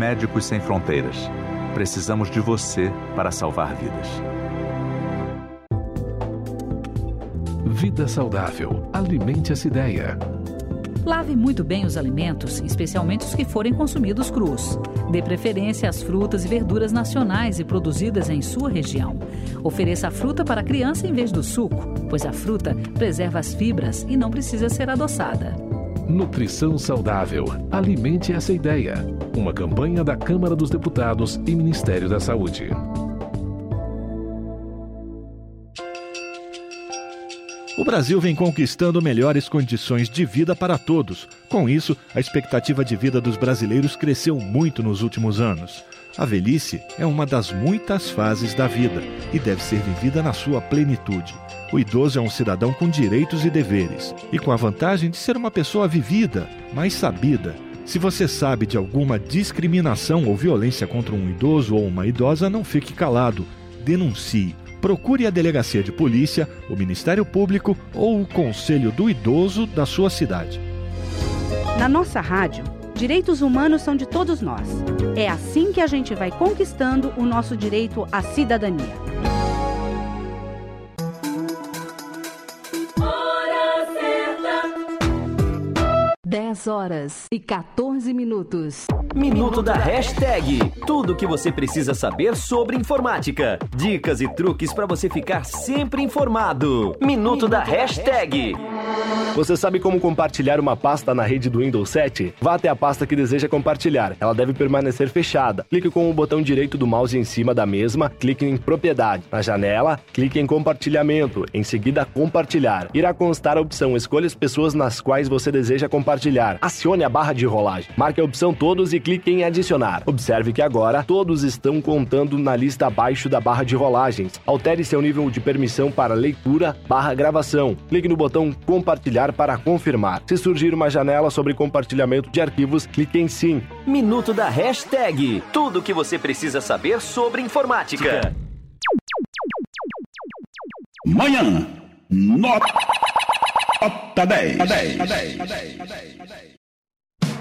Médicos Sem Fronteiras. Precisamos de você para salvar vidas. Vida saudável. Alimente essa ideia. Lave muito bem os alimentos, especialmente os que forem consumidos crus. Dê preferência às frutas e verduras nacionais e produzidas em sua região. Ofereça a fruta para a criança em vez do suco, pois a fruta preserva as fibras e não precisa ser adoçada. Nutrição saudável. Alimente essa ideia. Uma campanha da Câmara dos Deputados e Ministério da Saúde. O Brasil vem conquistando melhores condições de vida para todos. Com isso, a expectativa de vida dos brasileiros cresceu muito nos últimos anos. A velhice é uma das muitas fases da vida e deve ser vivida na sua plenitude. O idoso é um cidadão com direitos e deveres e com a vantagem de ser uma pessoa vivida, mais sabida. Se você sabe de alguma discriminação ou violência contra um idoso ou uma idosa, não fique calado. Denuncie. Procure a Delegacia de Polícia, o Ministério Público ou o Conselho do Idoso da sua cidade. Na nossa rádio, direitos humanos são de todos nós. É assim que a gente vai conquistando o nosso direito à cidadania. 10h14. Minuto da Hashtag. Tudo o que você precisa saber sobre informática. Dicas e truques para você ficar sempre informado. Minuto da Hashtag. Você sabe como compartilhar uma pasta na rede do Windows 7? Vá até a pasta que deseja compartilhar. Ela deve permanecer fechada. Clique com o botão direito do mouse em cima da mesma, clique em Propriedade. Na janela, clique em Compartilhamento. Em seguida, Compartilhar. Irá constar a opção Escolha as pessoas nas quais você deseja compartilhar. Acione a barra de rolagem. Marque a opção Todos e clique em Adicionar. Observe que agora todos estão contando na lista abaixo da barra de rolagens. Altere seu nível de permissão para leitura/gravação. Clique no botão Compartilhar para confirmar. Se surgir uma janela sobre compartilhamento de arquivos, clique em Sim. Minuto da Hashtag. Tudo o que você precisa saber sobre informática. Manhã, nota 10.